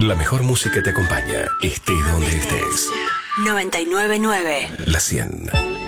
La mejor música te acompaña, estés donde estés. 999. La 100.